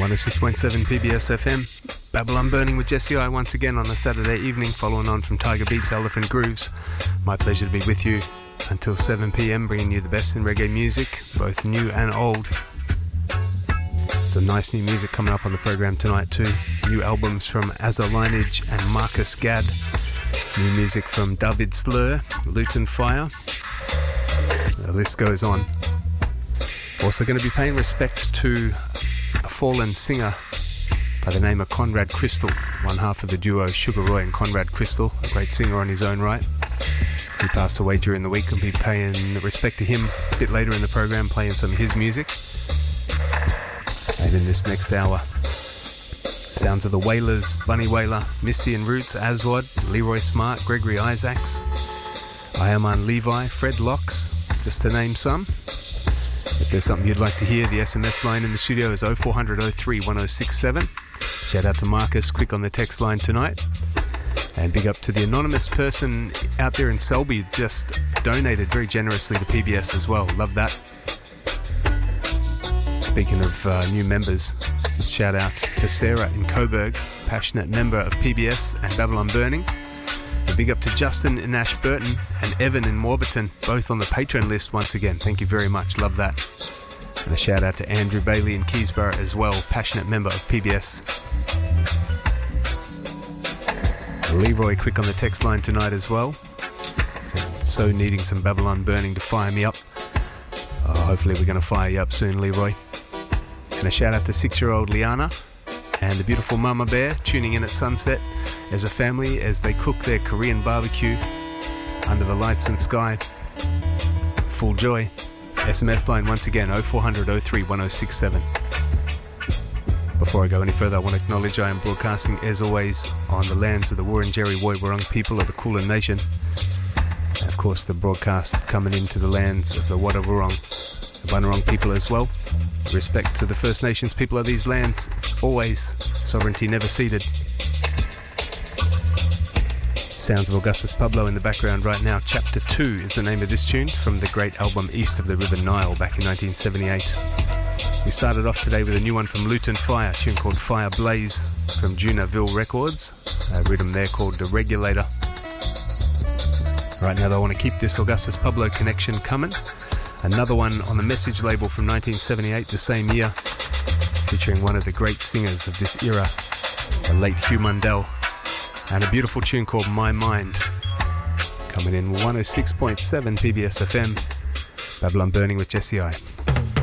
106.7 PBS FM. Babylon Burning with Jesse I once again on a Saturday evening, following on from Tiger Beats, Elephant Grooves. My pleasure to be with you until 7 p.m, bringing you the best in reggae music, both new and old. Some nice new music coming up on the program tonight too. New albums from Azza Lineage and Marcus Gadd. New music from David Slur, Luton Fire. The list goes on. Also going to be paying respect to a fallen singer by the name of Conrad Crystal, one half of the duo Sugar Roy and Conrad Crystal, a great singer on his own right. He passed away during the week, and we'll be paying respect to him a bit later in the program, playing some of his music. And in this next hour, sounds of the Wailers, Bunny Wailer, Misty and Roots, Aswad, Leroy Smart, Gregory Isaacs, Ayaman Levi, Fred Locks, just to name some. If there's something you'd like to hear, the SMS line in the studio is 0400 03 1067. Shout out to Marcus, quick on the text line tonight. And big up to the anonymous person out there in Selby, just donated very generously to PBS as well. Love that. Speaking of new members, shout out to Sarah in Coburg, passionate member of PBS and Babylon Burning. And big up to Justin in Ashburton and Evan in Warburton, both on the patron list once again. Thank you very much, love that. And a shout out to Andrew Bailey in Keysborough as well, passionate member of PBS. Leroy quick on the text line tonight as well. So needing some Babylon Burning to fire me up. Hopefully we're going to fire you up soon, Leroy. And a shout out to 6-year-old Liana and the beautiful Mama Bear tuning in at sunset as a family as they cook their Korean barbecue under the lights and sky. Full joy. SMS line once again 0400 03 1067. Before I go any further, I want to acknowledge I am broadcasting as always on the lands of the Wurundjeri Woiwurrung people of the Kulin Nation. And of course the broadcast coming into the lands of the Wadawurrung, the Bunurong people as well. Respect to the First Nations people of these lands, always, sovereignty never ceded. Sounds of Augustus Pablo in the background right now. Chapter 2 is the name of this tune from the great album East of the River Nile back in 1978. We started off today with a new one from Luton Fire, a tune called Fire Blaze from Junaville Records, a rhythm there called The Regulator. Right now though, I want to keep this Augustus Pablo connection coming. Another one on the Message label from 1978, the same year, featuring one of the great singers of this era, the late Hugh Mundell, and a beautiful tune called My Mind, coming in 106.7 PBS FM, Babylon Burning with Jesse I.